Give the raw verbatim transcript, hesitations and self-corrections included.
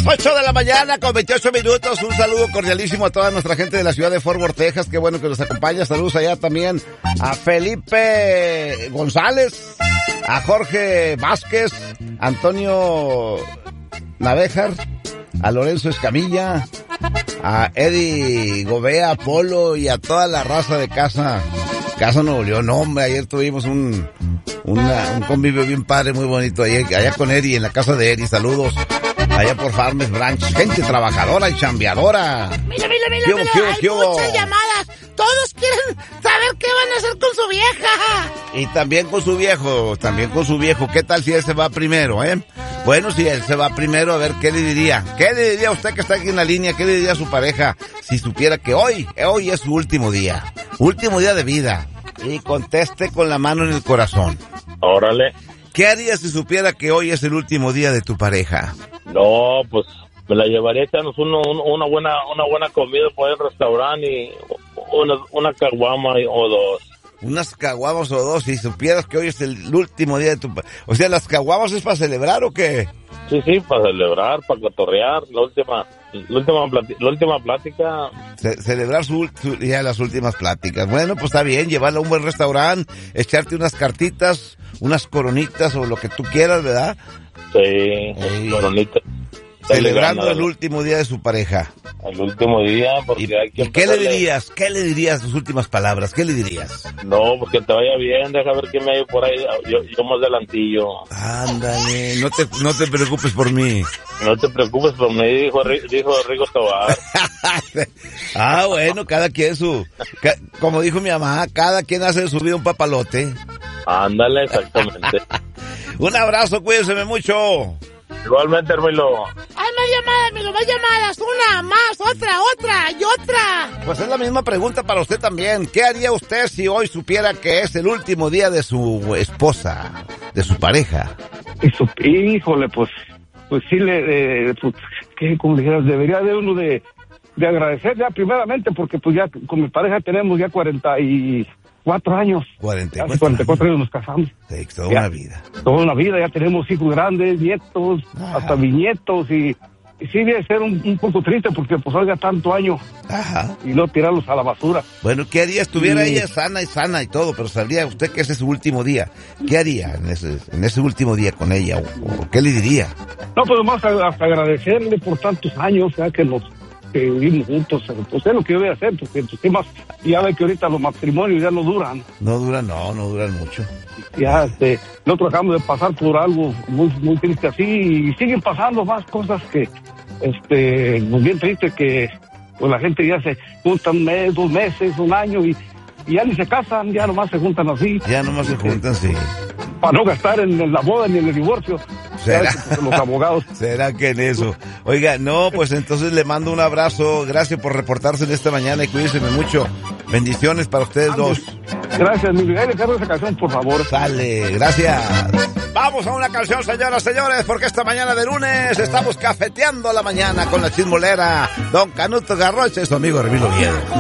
ocho de la mañana con veintiocho minutos. Un saludo cordialísimo a toda nuestra gente de la ciudad de Fort Worth, Texas. Qué bueno que nos acompaña. Saludos allá también a Felipe González, a Jorge Vázquez, Antonio Navejar, a Lorenzo Escamilla, a Eddie Gobea, Polo y a toda la raza de Casa Casa Nuevo León. Hombre, ayer tuvimos un una, un convivio bien padre, muy bonito ayer, allá con Eddie, en la casa de Eddie. Saludos allá por Farmers Branch. Gente trabajadora y chambeadora. Mira, mira, mira, ¿Qué hubo, mira, qué hubo, hay qué hubo? muchas llamadas. Todos quieren saber qué van a hacer con su vieja. Y también con su viejo, también con su viejo. ¿Qué tal si él se va primero, eh? Bueno, si él se va primero, a ver, ¿qué le diría? ¿Qué le diría a usted que está aquí en la línea? ¿Qué le diría a su pareja si supiera que hoy, hoy es su último día? Último día de vida. Y conteste con la mano en el corazón. Órale. ¿Qué harías si supiera que hoy es el último día de tu pareja? No, pues me la llevaría a echarnos uno, uno, una buena una buena comida por el restaurante y una, una caguama o dos. Unas caguamas o dos, si supieras que hoy es el último día de tu pareja. O sea, ¿las caguamas es para celebrar o qué? Sí, sí, para celebrar, para cotorrear, la última, la última, plati- la última plática. Ce- celebrar su, su, ya las últimas pláticas. Bueno, pues está bien, llevarla a un buen restaurante, echarte unas cartitas, unas coronitas o lo que tú quieras, ¿verdad? Sí, Ey. coronita. Celebrando el último día de su pareja. El último día, porque ¿Y, hay que ¿y qué le empezarle- dirías? ¿Qué le dirías tus últimas palabras? ¿Qué le dirías? No, pues que te vaya bien, deja ver qué me hay por ahí, yo, yo más delantillo. Ándale, no te, no te preocupes por mí. No te preocupes por mí, dijo, Ri- dijo Rigo Tobar. Ah, bueno, cada quien su... ca- como dijo mi mamá, cada quien hace de su vida un papalote. Ándale, exactamente. Un abrazo, cuídense mucho. Igualmente, hermano. Hay más llamadas, amigo, más llamadas. Una, más, otra, otra y otra. Pues es la misma pregunta para usted también. ¿Qué haría usted si hoy supiera que es el último día de su esposa, de su pareja? Y su, híjole, pues, pues sí le, eh, pues, que como dijeras, debería de uno de, de agradecer ya primeramente, porque pues ya con mi pareja tenemos ya cuarenta y cuatro años. cuarenta y cuatro Hace cuarenta y cuatro años nos casamos. Sí, toda Ya. una vida. Toda una vida, ya tenemos hijos grandes, nietos, Ajá. hasta bisnietos, y, y sí debe ser un, un poco triste porque pues oiga tanto año Ajá. y no tirarlos a la basura. Bueno, ¿qué haría? Estuviera Sí. ella sana y sana y todo, pero sabría usted que ese es su último día. ¿Qué haría en ese, en ese último día con ella? ¿O, o qué le diría? No, pues más hasta agradecerle por tantos años ya que nos que vivimos juntos. Pues es lo que yo voy a hacer, porque pues, ¿qué más? Ya ve que ahorita los matrimonios ya no duran. No duran, no, no duran mucho. Ya, este, nosotros acabamos de pasar por algo muy, muy triste así, y siguen pasando más cosas que, este, muy bien triste, que pues la gente ya se junta un mes, dos meses, un año, y, y ya ni se casan, ya nomás se juntan así. Ya nomás se juntan, sí. Para no gastar en, en la boda ni en el divorcio. ¿Será? Ya, pues, los abogados. ¿Será que en eso? Oiga, no, pues entonces le mando un abrazo. Gracias por reportarse en esta mañana y cuídense mucho. Bendiciones para ustedes dos. Gracias, mi vida. Le cargo esa canción, por favor. Sale, gracias. Vamos a una canción, señoras, señores, porque esta mañana de lunes estamos cafeteando la mañana con la chismolera. Don Canuto Garroche, su amigo Remilo Viedo.